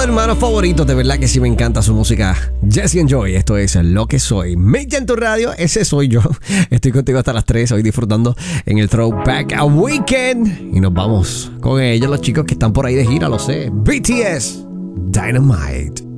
hermanos favoritos, de verdad que sí me encanta su música. Jesse and Joy, esto es Lo Que Soy. Mejía en tu radio, ese soy yo. Estoy contigo hasta las 3, hoy disfrutando en el Throwback a Weekend. Y nos vamos con ellos, los chicos que están por ahí de gira, lo sé. BTS Dynamite.